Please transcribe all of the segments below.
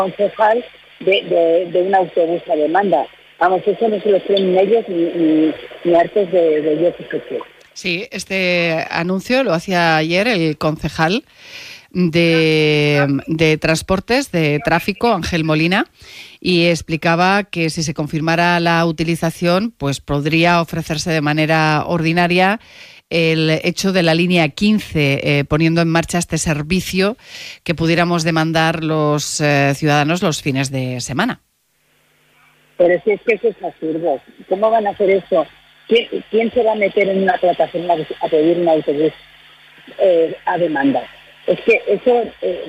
concejal de un autobús a demanda. Vamos, eso no se lo creen ellos ni hartos de yo que sé qué. Sí, este anuncio lo hacía ayer el concejal de Transportes, de Tráfico, Ángel Molina, y explicaba que si se confirmara la utilización, pues podría ofrecerse de manera ordinaria el hecho de la línea 15, poniendo en marcha este servicio que pudiéramos demandar los ciudadanos los fines de semana. Pero si es que eso es absurdo. ¿Cómo van a hacer eso? ¿Quién se va a meter en una plataforma a pedir un autobús a demanda? Es que eso,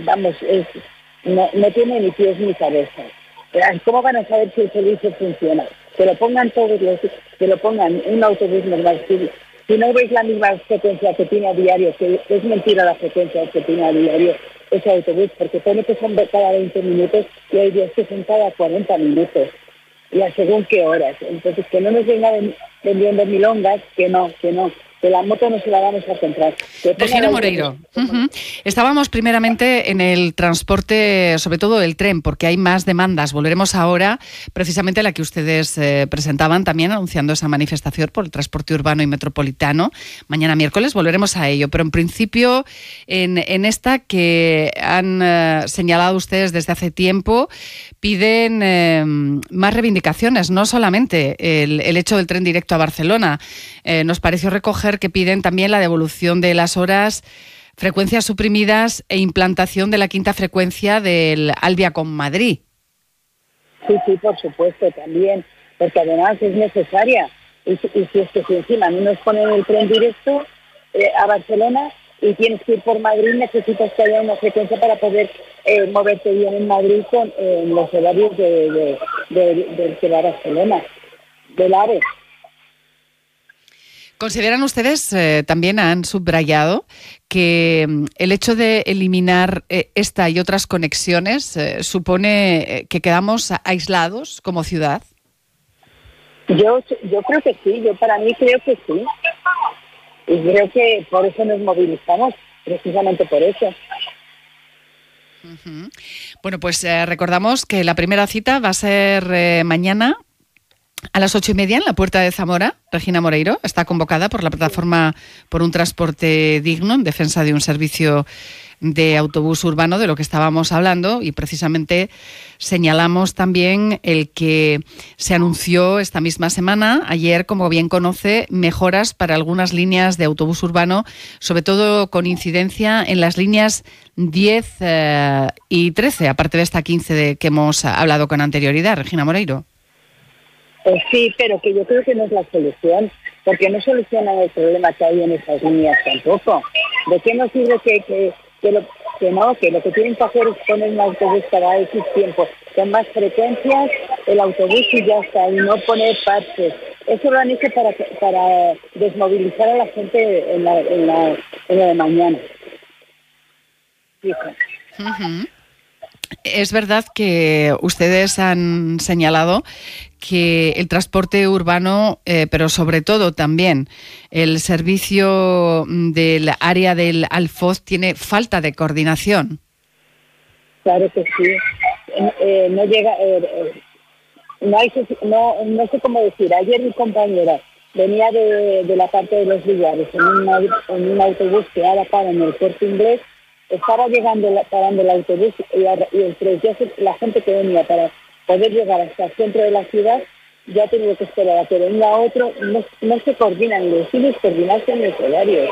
no tiene ni pies ni cabeza. ¿Cómo van a saber si el servicio funciona? Que lo pongan un autobús normal. Si no veis la misma frecuencia que tiene a diario, que es mentira la frecuencia que tiene a diario ese autobús, porque pone que son cada 20 minutos y hay días que son cada 40 minutos. Y a según qué horas. Entonces, que no nos vengan vendiendo milongas, que la moto no se la vamos a comprar. Regina Moreiro, estábamos primeramente en el transporte, sobre todo el tren, porque hay más demandas. Volveremos ahora precisamente a la que ustedes presentaban también, anunciando esa manifestación por el transporte urbano y metropolitano. Mañana miércoles volveremos a ello, pero en principio en esta que han señalado ustedes desde hace tiempo, piden más reivindicaciones, no solamente el hecho del tren directo a Barcelona. Nos pareció recoger que piden también la devolución de las horas, frecuencias suprimidas e implantación de la quinta frecuencia del Alvia con Madrid. Sí, por supuesto, también, porque además es necesaria. Y si es que si encima no nos ponen el tren directo a Barcelona y tienes que ir por Madrid, necesitas que haya una frecuencia para poder moverte bien en Madrid con los horarios del que va a Barcelona, del AVE. ¿Consideran ustedes, también han subrayado, que el hecho de eliminar esta y otras conexiones supone que quedamos aislados como ciudad? Yo creo que sí, para mí creo que sí. Y creo que por eso nos movilizamos, precisamente por eso. Bueno, pues recordamos que la primera cita va a ser mañana a las 8:30 en la Puerta de Zamora. Regina Moreiro está convocada por la plataforma por un transporte digno en defensa de un servicio de autobús urbano, de lo que estábamos hablando, y precisamente señalamos también el que se anunció esta misma semana, ayer, como bien conoce, mejoras para algunas líneas de autobús urbano, sobre todo con incidencia en las líneas 10 y 13, aparte de esta 15 de que hemos hablado con anterioridad. Regina Moreiro. Sí, pero que yo creo que no es la solución, porque no soluciona el problema que hay en esas líneas tampoco. ¿De qué nos sirve que lo que tienen que hacer es poner un autobús cada X tiempo, con más frecuencias, el autobús y ya está, y no poner parches? Eso lo han hecho para desmovilizar a la gente en la de mañana. Es verdad que ustedes han señalado que el transporte urbano, pero sobre todo también el servicio del área del Alfoz, tiene falta de coordinación. Claro que sí. No llega, no sé cómo decir. Ayer mi compañera venía de la parte de los Villares en un autobús que ahora para en el Corte Inglés. Estaba parando el autobús y el tren. La gente que venía para poder llegar hasta el centro de la ciudad ya tenía que esperar a que venga otro. No se coordinan, los fines coordinarse en los horarios.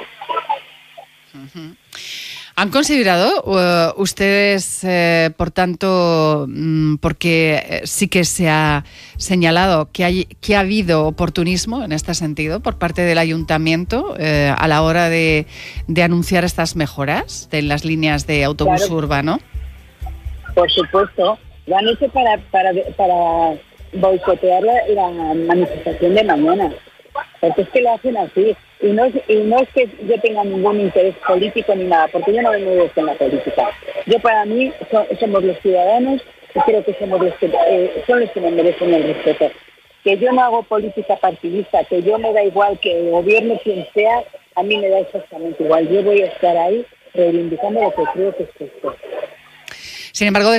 ¿Han considerado ustedes, por tanto, porque sí que se ha señalado que ha habido oportunismo en este sentido por parte del ayuntamiento a la hora de anunciar estas mejoras de las líneas de autobús urbano? Por supuesto, lo han hecho para boicotear la manifestación de mañana, porque es que lo hacen así. Y no es que yo tenga ningún interés político ni nada, porque yo no me muevo en la política. Para mí somos los ciudadanos, y creo que somos son los que me merecen el respeto. Que yo no hago política partidista, que yo me da igual que el gobierno quien sea, a mí me da exactamente igual. Yo voy a estar ahí reivindicando lo que creo que es justo. Sin embargo,